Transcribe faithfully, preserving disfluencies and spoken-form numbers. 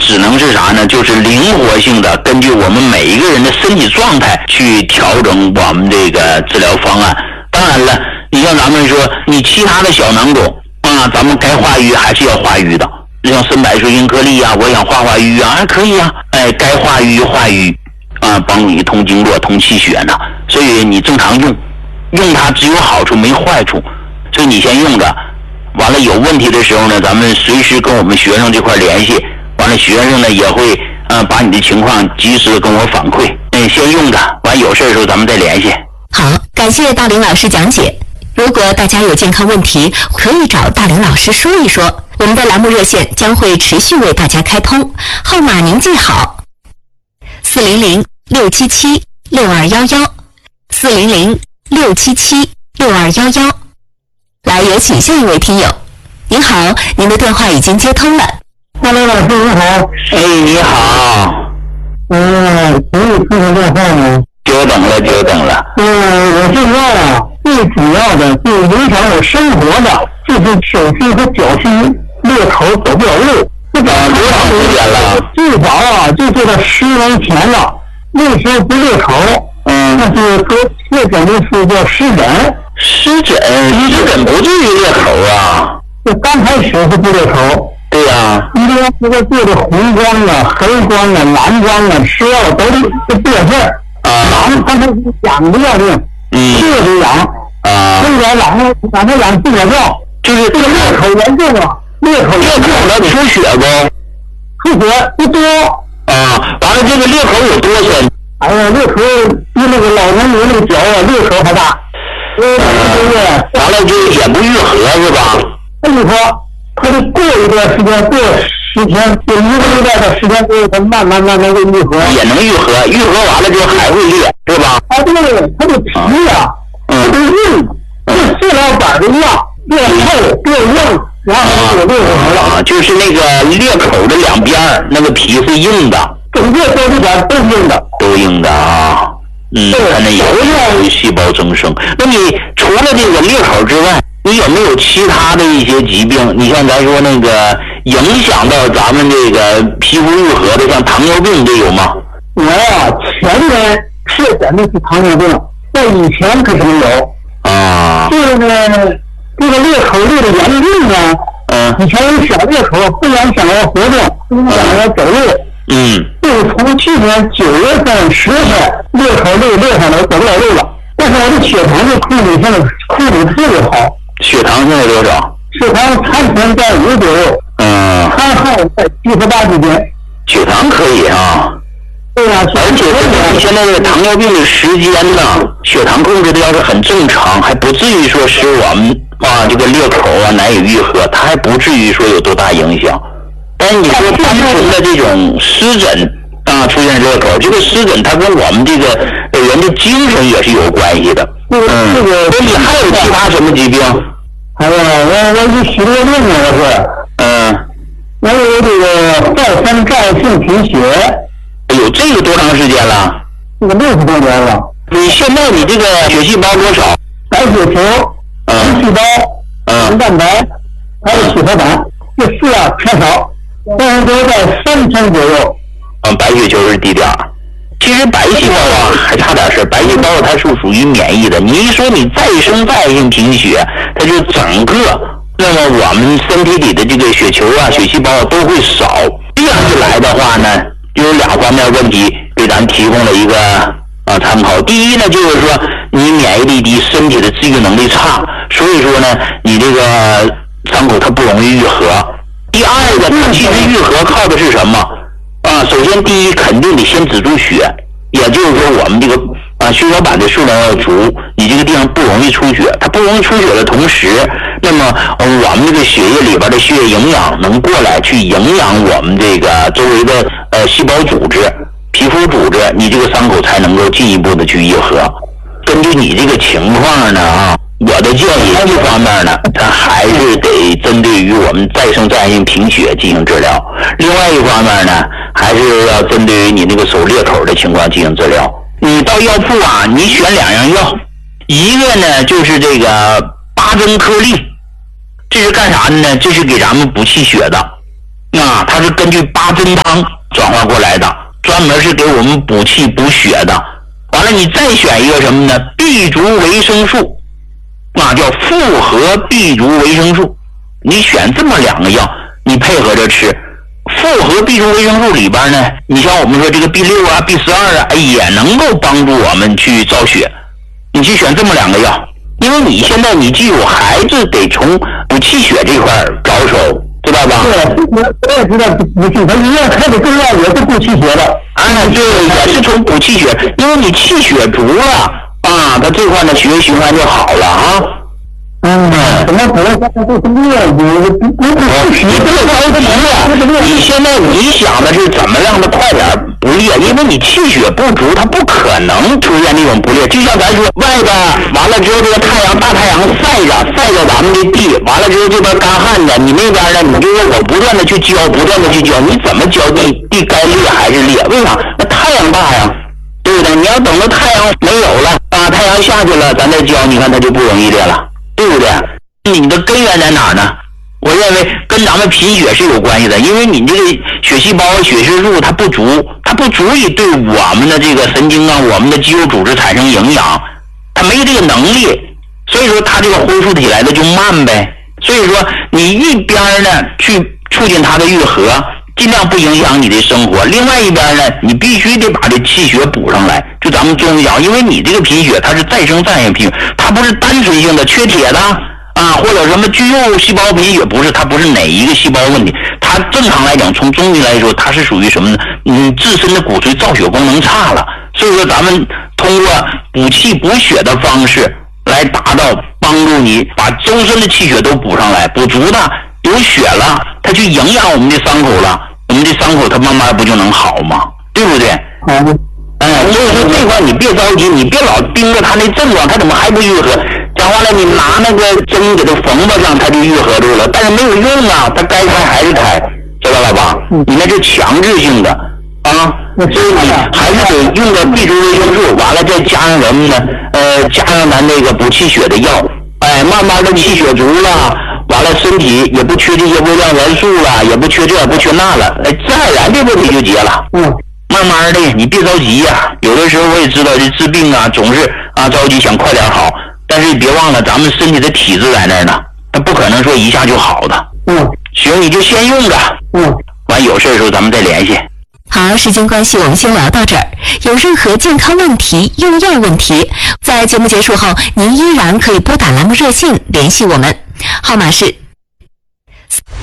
只能是啥呢？就是灵活性的，根据我们每一个人的身体状态去调整我们这个治疗方案。当然了，你像咱们说，你其他的小囊肿啊，咱们该化瘀还是要化瘀的，像深柏水银颗粒啊，我想化化瘀啊，可以啊，哎，该化瘀化瘀啊，帮你通经络、通气血呢。所以你正常用，用它只有好处没坏处，所以你先用着。完了有问题的时候呢，咱们随时跟我们学生这块联系。完了，学生呢也会呃把你的情况及时跟我反馈。嗯，先用着，完有事的时候咱们再联系。 好，感谢大林老师讲解。如果大家有健康问题，可以找大林老师说一说。我们的栏目热线将会持续为大家开通，号码您记好：四零零六七七六二幺幺，四零零六七七六二幺幺。来，有请下一位听友。您好，您的电话已经接通了。 大林老师你好。 哎，你好。 嗯，可以听个电话吗？ 久等了，久等了。 嗯，我现在啊，最主要的就影响我生活的，就是手心和脚心裂口走不了路。这个啊，多长时间了？ 最早啊，就做到十年前了。那时候不裂口， 嗯， 那是说确诊的是叫湿疹。 湿疹，湿疹不至于裂口啊。 这刚开始是不裂口。 对呀、啊。 因为这个做的红光啊、黑光啊、蓝光啊、吃药都是都不点事儿。 啊。 痒，他们痒的要命， 嗯， 特别痒。 啊。 这点痒，把它痒不了觉， 就是这个裂口严重啊，裂口裂口它出血不？ 出血不多。 啊，完了这个裂口有多深？ 哎呀，裂口比那个老年人那个脚啊，裂口还大。呃，这个完了就也不愈合是吧？ 不愈合，他得过一段时间，过十天，就一个礼拜的时间之后，它慢慢慢慢就愈合。 也能愈合，愈合完了之后还会裂，是吧？ 啊，对，它的皮啊， 嗯， 它硬，跟塑料板儿一样，变厚变硬，然后就裂合了。 啊，就是那个裂口的两边儿，那个皮是硬的， 整个胶质管都是硬的， 都硬的啊。嗯，它那有细胞增生。那你除了这个裂口之外，你有没有其他的一些疾病？你像咱说那个影响到咱们这个皮肤愈合的，像糖尿病这有吗？ 我呀，前年确诊的是糖尿病，在以前可是没有。 啊。 这个呢，这个裂口裂的严重呢， 嗯， 以前有小裂口，不影响我活动，不影响我走路。 嗯， 就是从去年九月份、十月份裂口裂裂上来，走不了路了。但是我的血糖的控制现在控制特别好。 血糖现在多少？ 血糖餐前在五左右， 嗯， 餐后在七十八之间。 血糖可以啊。 对呀、啊， 而且你现在这个糖尿病的时间呢，血糖控制的要是很正常，还不至于说使我们啊这个裂口啊难以愈合，它还不至于说有多大影响。但是你说单纯的这种湿疹啊出现裂口，这个湿疹它跟我们这个人的精神也是有关系的。 这个嗯， 这个， 所以还有其他什么疾病？ 哎呀，我我有许多病呢，我是。 嗯， 我有这个再生债性贫血。 有这个多长时间了？ 这个六十多年了。 你现在你这个血细胞多少？ 白血球、红细胞、红蛋白，还有血小板，这四样偏少，但是都在三千左右。 嗯，白血球是低点儿。其实白细胞啊还差点事儿，白细胞它是属于免疫的。你一说你再生债性贫血，它就整个那么我们身体里的这个血球啊、血细胞啊都会少。这样一来的话呢，就有两方面问题给咱提供了一个啊参考。第一呢，就是说你免疫力低，身体的治愈能力差，所以说呢，你这个伤口它不容易愈合。第二个，它其实愈合靠的是什么？啊，首先第一肯定得先止住血，也就是说我们这个啊血小板的数量要足，你这个地方不容易出血。它不容易出血的同时，那么、呃、我们这个血液里边的血液营养能过来去营养我们这个周围的呃细胞组织、皮肤组织，你这个伤口才能够进一步的去愈合。根据你这个情况呢啊，我的建议一方面呢，它还是得针对于我们再生债性贫血进行治疗；另外一方面呢，还是要针对于你那个手裂口的情况进行治疗。你到药铺啊，你选两样药，一个呢就是这个八珍颗粒，这是干啥的呢？这是给咱们补气血的。啊， 啊，它是根据八珍汤转化过来的，专门是给我们补气补血的。完了，你再选一个什么呢？碧竹维生素，啊，叫复合碧竹维生素。你选这么两个药，你配合着吃。复合碧竹维生素里边呢，你像我们说这个 B 六 啊 B 十二 啊，也能够帮助我们去造血。你去选这么两个药，因为你现在你记住，还是得从补气血这块着手，知道吧？ 对，我我也知道补气，他医院开的中药也是补气血的。 啊，对，也是从补气血，因为你气血足了啊，他这块呢血液循环就好了啊。 嗯，怎么可能说这是劣补？不不不， 你不能着急呀！你现在你想的是怎么让它快点不裂，因为你气血不足，它不可能出现那种不裂。就像咱说，外边完了之后，这个太阳大太阳晒着晒着咱们的地，完了之后这边干旱的，你那边呢，你就是我不断的去浇，不断的去浇，你怎么浇地地该裂还是裂？为啥？那太阳大呀，对不对？你要等到太阳没有了啊，太阳下去了，咱再浇，你看它就不容易裂了。对不对？你的根源在哪儿呢？我认为跟咱们贫血是有关系的，因为你这个血细胞、血色素它不足，它不足以对我们的这个神经啊、我们的肌肉组织产生营养，它没有这个能力，所以说它这个恢复起来的就慢呗。所以说你一边呢去促进它的愈合，尽量不影响你的生活，另外一边呢，你必须得把这气血补上来。就咱们中医讲，因为你这个贫血它是再生再性贫血，它不是单纯性的缺铁的啊，或者什么巨幼细胞贫血，不是，它不是哪一个细胞问题，它正常来讲，从中医来说，它是属于什么呢？嗯，自身的骨髓造血功能差了，所以说咱们通过补气补血的方式来达到帮助你把周身的气血都补上来，补足的有血了，它去营养我们的伤口了，我们的伤口它慢慢不就能好吗？对不对？ 嗯。 哎，所以说这块你别着急，你别老盯着他那症状，他怎么还不愈合？讲完了，你拿那个针给他缝吧上，他就愈合住了，但是没有用啊，他该开还是开，知道了吧？你那是强制性的啊，所以你还是得用个碧竹维生素，完了再加上什么呢？呃，加上咱那个补气血的药，哎，慢慢的气血足了，完了身体也不缺这些微量元素了，也不缺这不缺那了，哎，自然而然这问题就结了。嗯。慢慢的，你别着急呀、啊。有的时候我也知道，这治病啊，总是啊着急想快点好。但是你别忘了，咱们身体的体质在那儿呢，它不可能说一下就好的。嗯，行，你就先用着。嗯，完有事的时候咱们再联系。 好，时间关系，我们先聊到这儿。有任何健康问题、用药问题，在节目结束后，您依然可以拨打栏目热线联系我们，号码是。